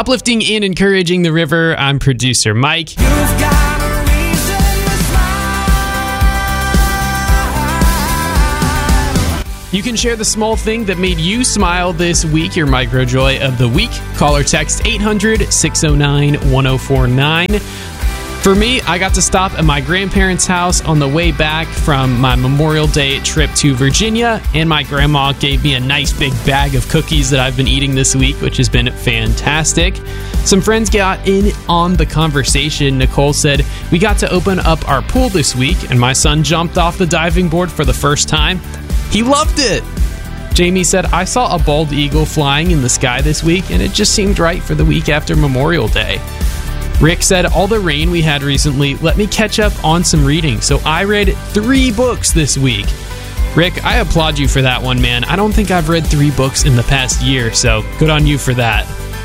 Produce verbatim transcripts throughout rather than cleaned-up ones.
Uplifting and encouraging the river, I'm producer Mike. You've got a reason to smile. You can share the small thing that made you smile this week, your microjoy of the week. Call or text eight hundred, six oh nine, one oh four nine. For me, I got to stop at my grandparents' house on the way back from my Memorial Day trip to Virginia, and my grandma gave me a nice big bag of cookies that I've been eating this week, which has been fantastic. Some friends got in on the conversation. Nicole said, we got to open up our pool this week, and my son jumped off the diving board for the first time. He loved it. Jamie said, I saw a bald eagle flying in the sky this week, and it just seemed right for the week after Memorial Day. Rick said, all the rain we had recently let me catch up on some reading, so I read three books this week. Rick, I applaud you for that one, man. I don't think I've read three books in the past year, so good on you for that.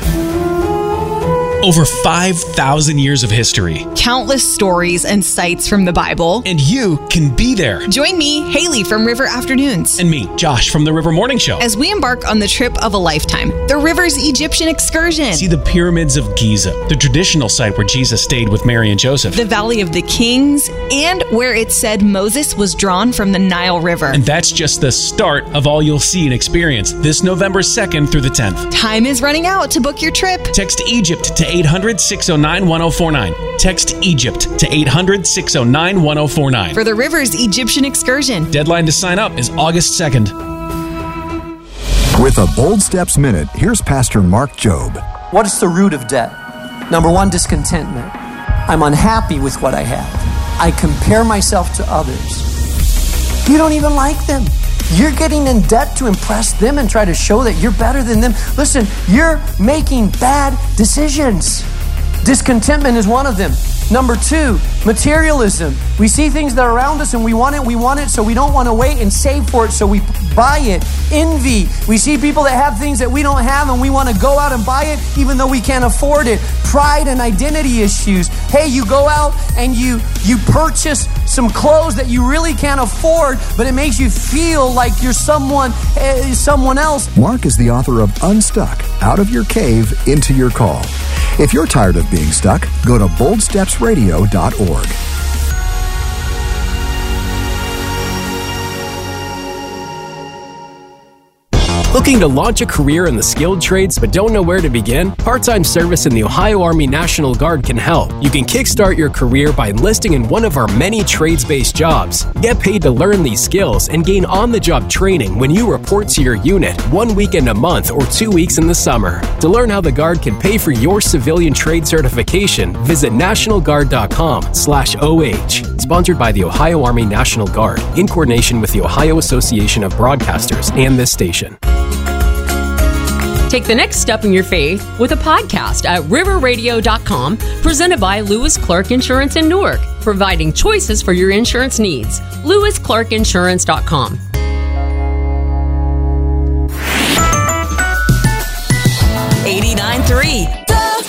Over five thousand years of history. Countless stories and sites from the Bible. And you can be there. Join me, Haley from River Afternoons. And me, Josh from the River Morning Show. As we embark on the trip of a lifetime, the River's Egyptian excursion. See the pyramids of Giza, the traditional site where Jesus stayed with Mary and Joseph. The Valley of the Kings, and where it said Moses was drawn from the Nile River. And that's just the start of all you'll see and experience this November second through the tenth. Time is running out to book your trip. Text Egypt to eight hundred, six oh nine, one oh four nine. Text Egypt to eight hundred, six oh nine, one oh four nine. For the River's Egyptian excursion. Deadline to sign up is August second. With a Bold Steps Minute, here's Pastor Mark Jobe. What is the root of debt? Number one, discontentment. I'm unhappy with what I have. I compare myself to others. You don't even like them. You're getting in debt to impress them and try to show that you're better than them. Listen, you're making bad decisions. Discontentment is one of them. Number two, materialism. We see things that are around us and we want it, we want it, so we don't want to wait and save for it, so we buy it. Envy. We see people that have things that we don't have and we want to go out and buy it even though we can't afford it. Pride and identity issues. Hey, you go out and you you purchase some clothes that you really can't afford, but it makes you feel like you're someone, uh, someone else. Mark is the author of Unstuck, Out of Your Cave, Into Your Call. If you're tired of being stuck, go to bold steps radio dot org. Looking to launch a career in the skilled trades but don't know where to begin? Part-time service in the Ohio Army National Guard can help. You can kickstart your career by enlisting in one of our many trades-based jobs. Get paid to learn these skills and gain on-the-job training when you report to your unit one weekend a month or two weeks in the summer. To learn how the Guard can pay for your civilian trade certification, visit national guard dot com slash O H. Sponsored by the Ohio Army National Guard in coordination with the Ohio Association of Broadcasters and this station. Take the next step in your faith with a podcast at river radio dot com, presented by Lewis Clark Insurance in Newark, providing choices for your insurance needs. lewis clark insurance dot com. eighty-nine point three